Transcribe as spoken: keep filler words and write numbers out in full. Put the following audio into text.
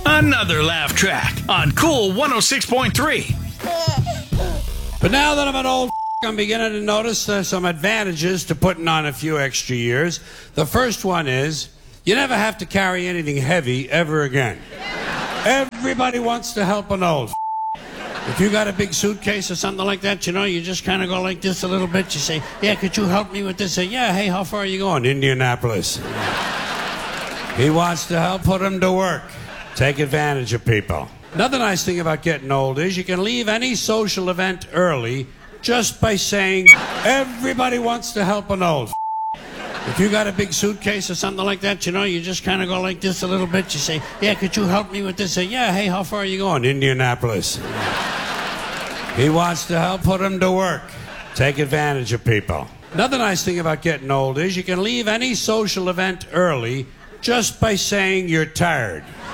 Another laugh track on Cool one oh six point three. But now that I'm an old f- I'm beginning to notice uh, some advantages to putting on a few extra years. The first one is you never have to carry anything heavy ever again. Everybody wants to help an old f- If you got a big suitcase or something like that, you know, you just kind of go like this a little bit. You say, yeah, could you help me with this? Say, yeah, hey, how far are you going? Indianapolis. He wants to help put him to work. Take advantage of people. Another nice thing about getting old is you can leave any social event early just by saying, everybody wants to help an old f- If you got a big suitcase or something like that, you know, you just kind of go like this a little bit. You say, yeah, could you help me with this? Say, yeah, hey, how far are you going? Indianapolis. He wants to help put him to work. Take advantage of people. Another nice thing about getting old is you can leave any social event early just by saying you're tired.